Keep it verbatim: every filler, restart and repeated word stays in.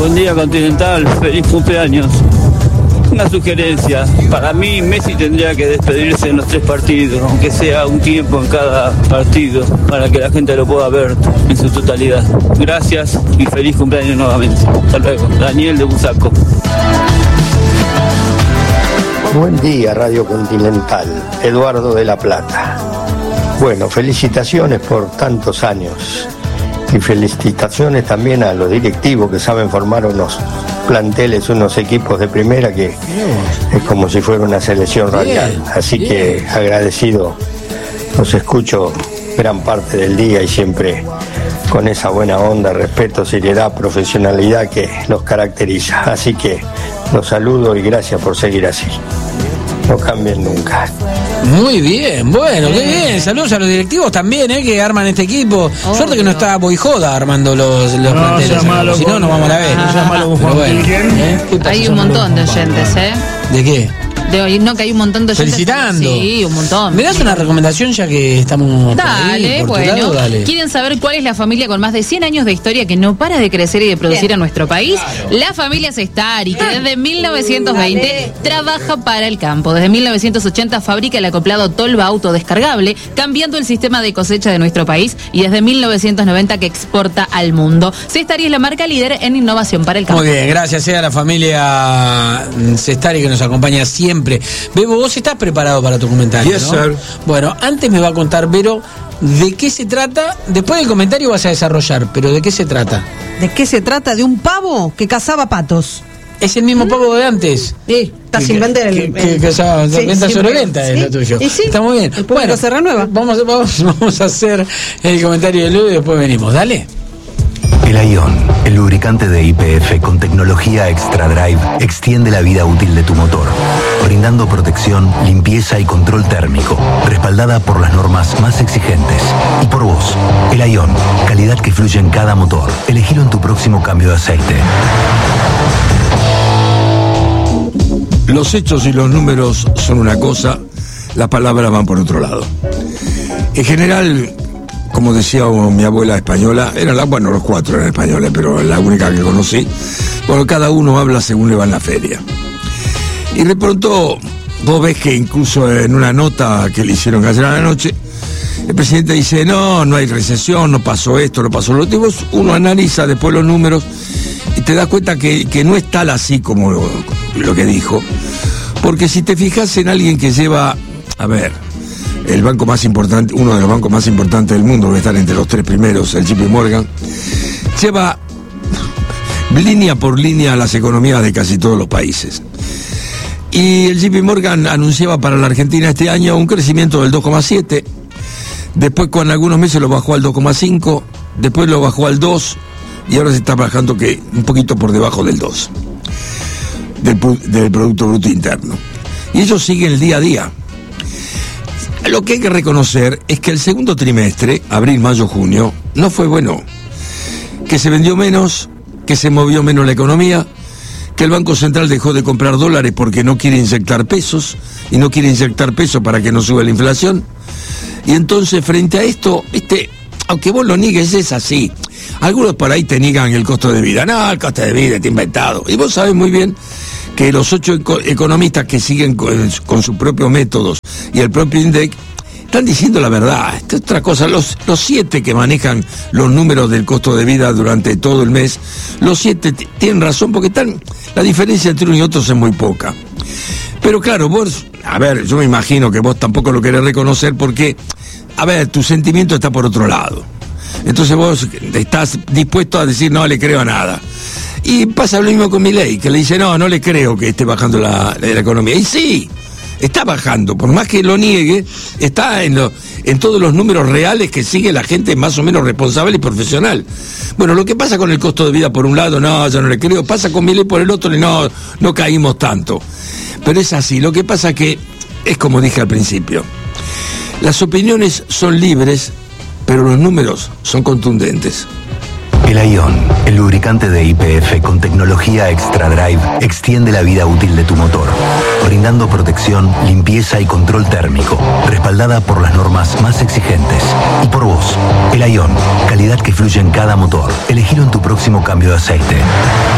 Buen día, Continental. Feliz cumpleaños. Una sugerencia. Para mí, Messi tendría que despedirse en los tres partidos, aunque sea un tiempo en cada partido, para que la gente lo pueda ver en su totalidad. Gracias y feliz cumpleaños nuevamente. Hasta luego. Daniel de Busaco. Buen día, Radio Continental. Eduardo de La Plata. Bueno, felicitaciones por tantos años. Y felicitaciones también a los directivos que saben formar unos planteles, unos equipos de primera que es como si fuera una selección radial. Así bien, que agradecido, los escucho gran parte del día y siempre con esa buena onda, respeto, seriedad, profesionalidad que los caracteriza. Así que los saludo y gracias por seguir así. No cambien nunca. Muy bien, bueno, qué bien. Saludos a los directivos también, ¿eh? Que arman este equipo. Oh, Suerte que no, no está Boijoda armando los, los no, planteles. Si no, nos vamos a la vez. Ah, bueno, ¿eh? Hay un montón de oyentes, ¿eh? ¿De qué? De, no, que hay un montón de oyentes. Felicitando. Sí, un montón. ¿Me das una recomendación ya que estamos Dale, por ahí, por bueno. lado? Dale. ¿Quieren saber cuál es la familia con más de cien años de historia que no para de crecer y de producir Bien. en nuestro país? Claro. La familia Sestari, que desde mil novecientos veinte uh, trabaja para el campo. Desde mil novecientos ochenta fabrica el acoplado Tolva autodescargable, cambiando el sistema de cosecha de nuestro país, y desde mil novecientos noventa que exporta al mundo. Sestari es la marca líder en innovación para el campo. Muy bien, gracias a la familia Sestari que nos acompaña siempre. Bebo, vos estás preparado para tu comentario, Yes, ¿no? sir. Bueno, antes me va a contar Vero de qué se trata. Después del comentario vas a desarrollar, pero ¿de qué se trata? ¿De qué se trata? De un pavo que cazaba patos. ¿Es el mismo pavo de antes? Sí, está sin vender el... Que, que, que cazaba, sí, venta sobre vende. venta Sí. es lo tuyo. Y sí, está muy bien. El público se renueva. Vamos, vamos, vamos a hacer el comentario de Ludo y después venimos. Dale. El Ion, el lubricante de Y P F con tecnología Extra Drive, extiende la vida útil de tu motor, brindando protección, limpieza y control térmico, respaldada por las normas más exigentes. Y por vos, el Ion, calidad que fluye en cada motor. Elegilo en tu próximo cambio de aceite. Los hechos y los números son una cosa, las palabras van por otro lado. En general, como decía mi abuela española, eran las, bueno, los cuatro eran españoles, pero la única que conocí, bueno, cada uno habla según le va en la feria. Y de pronto, vos ves que incluso en una nota que le hicieron ayer a la noche, el presidente dice, no, no hay recesión, no pasó esto, no pasó lo otro. Y vos, uno analiza después los números y te das cuenta que, que no es tal así como lo, lo que dijo. Porque si te fijas en alguien que lleva, a ver, el banco más importante, uno de los bancos más importantes del mundo, debe estar entre los tres primeros, el J P Morgan, lleva línea por línea las economías de casi todos los países. Y el J P Morgan anunciaba para la Argentina este año un crecimiento del dos coma siete, después con algunos meses lo bajó al dos coma cinco, después lo bajó al dos y ahora se está bajando que un poquito por debajo del dos, del, del Producto Bruto Interno. Y eso sigue el día a día. Lo que hay que reconocer es que el segundo trimestre, abril, mayo, junio, no fue bueno. Que se vendió menos, que se movió menos la economía, que el Banco Central dejó de comprar dólares porque no quiere inyectar pesos, y no quiere inyectar pesos para que no suba la inflación. Y entonces, frente a esto, viste, aunque vos lo niegues, es así. Algunos por ahí te niegan el costo de vida. No, el costo de vida está inventado. Y vos sabés muy bien que los ocho eco- economistas que siguen con, con sus propios métodos y el propio INDEC están diciendo la verdad. Esta es otra cosa. Los, los siete que manejan los números del costo de vida durante todo el mes, los siete t- tienen razón porque están, la diferencia entre unos y otros es muy poca. Pero claro, vos, a ver, yo me imagino que vos tampoco lo querés reconocer porque, a ver, tu sentimiento está por otro lado. Entonces vos estás dispuesto a decir no le creo a nada. Y pasa lo mismo con Milei, que le dice, no, no le creo que esté bajando la, la economía. Y sí, está bajando, por más que lo niegue, está en, lo, en todos los números reales que sigue la gente más o menos responsable y profesional. Bueno, lo que pasa con el costo de vida por un lado, no, yo no le creo, pasa con Milei por el otro, y no, no caímos tanto. Pero es así, lo que pasa que, es como dije al principio, las opiniones son libres, pero los números son contundentes. El Ion, el lubricante de Y P F con tecnología Extra Drive, extiende la vida útil de tu motor, brindando protección, limpieza y control térmico, respaldada por las normas más exigentes. Y por vos, el Ion, calidad que fluye en cada motor. Elegilo en tu próximo cambio de aceite.